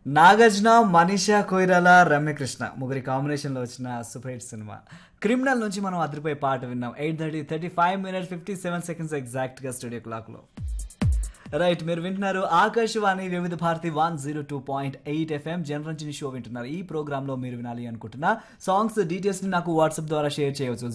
నాగార్జున, మనీషా కొయిరాలా, రమ్యకృష్ణ ముగ్గురి కాంబినేషన్లో వచ్చిన సూపర్ హిట్ సినిమా క్రిమినల్ నుంచి మనం అదిరిపోయే పాట విన్నాం. 8:35 57 ఎగ్జాక్ట్గా స్టూడియో క్లాక్లో. రైట్, మీరు వింటున్నారు ఆకాశవాణి వివిధ భారతి 102.8 FM జనరంజని షో వింటున్నారు. ఈ ప్రోగ్రాంలో మీరు వినాలి అనుకుంటున్న సాంగ్స్ డీటెయిల్స్ని నాకు వాట్సాప్ ద్వారా షేర్ చేయవచ్చు.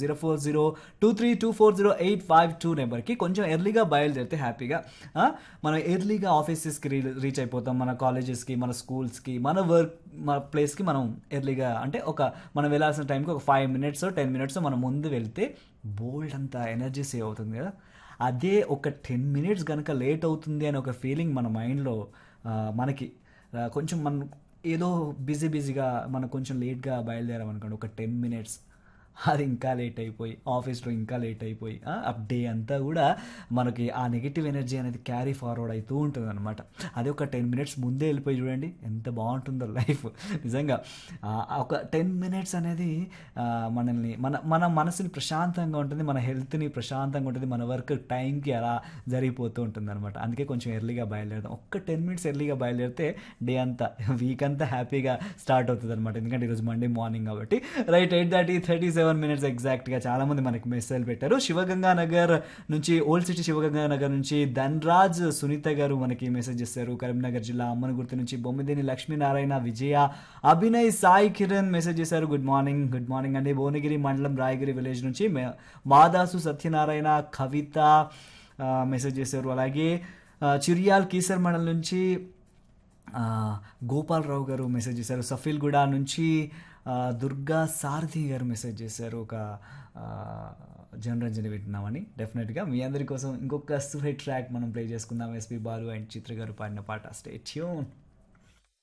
04023240852 నెంబర్కి. కొంచెం ఎర్లీగా బయలుదేరితే హ్యాపీగా మనం ఎర్లీగా ఆఫీసెస్కి రీచ్ అయిపోతాం. మన కాలేజెస్కి, మన స్కూల్స్కి, మన వర్క్ మన ప్లేస్కి మనం ఎర్లీగా అంటే మనం వెళ్ళాల్సిన టైంకి ఒక 5 minutes 10 minutes మనం ముందు వెళ్తే బోల్డ్ అంత ఎనర్జీ సేవ్ అవుతుంది కదా. అదే ఒక 10 minutes కనుక లేట్ అవుతుంది అనే ఒక ఫీలింగ్ మన మైండ్లో మనకి కొంచెం మనం ఏదో బిజీగా మనం కొంచెం లేట్గా బయలుదేరామనుకోండి, ఒక 10 minutes అది ఇంకా లేట్ అయిపోయి ఆఫీస్లో ఇంకా లేట్ అయిపోయి ఆ డే అంతా కూడా మనకి ఆ నెగిటివ్ ఎనర్జీ అనేది క్యారీ ఫార్వర్డ్ అవుతూ ఉంటుంది అనమాట. అదే ఒక 10 minutes ముందే వెళ్ళిపోయి చూడండి ఎంత బాగుంటుందో లైఫ్ నిజంగా. ఒక 10 minutes అనేది మనల్ని మన మనసుని ప్రశాంతంగా ఉంటుంది, మన హెల్త్ని ప్రశాంతంగా ఉంటుంది, మన వర్క్ టైంకి అలా జరిగిపోతూ ఉంటుంది అనమాట. అందుకే కొంచెం ఎర్లీగా బయలుదేరదాం. ఒక్క 10 minutes ఎర్లీగా బయలుదేరితే డే అంతా వీక్ అంతా హ్యాపీగా స్టార్ట్ అవుతుంది అనమాట. ఎందుకంటే ఈరోజు మండే మార్నింగ్ కాబట్టి. రైట్, 8:37 ఎగ్జాక్ట్గా చాలామంది మనకి మెసేజ్ పెట్టారు. శివగంగానగర్ నుంచి, ఓల్డ్ సిటీ శివగంగానగర్ నుంచి ధన్రాజ్ సునీత గారు మనకి మెసేజ్ చేశారు. కరీంనగర్ జిల్లా అమ్మనగుర్తి నుంచి బొమ్మిదేని లక్ష్మీనారాయణ, విజయ, అభినయ్, సాయి కిరణ్ మెసేజ్ చేశారు. గుడ్ మార్నింగ్ అండి. భువనగిరి మండలం రాయగిరి విలేజ్ నుంచి మాదాసు సత్యనారాయణ, కవిత మెసేజ్ చేశారు. అలాగే చిరియాల్ కీసర్ మండలం నుంచి గోపాలరావు గారు మెసేజ్ చేశారు. సఫీల్గూడ నుంచి దుర్గా సారథి గారు మెసేజ్ చేశారు. ఒక జనరంజని వింటున్నామని. డెఫినెట్గా మీ అందరి కోసం ఇంకొక సూపర్ ట్రాక్ మనం ప్లే చేసుకుందాం. ఎస్పి బాలు అండ్ చిత్ర గారు పాడిన పాట. Stay tune.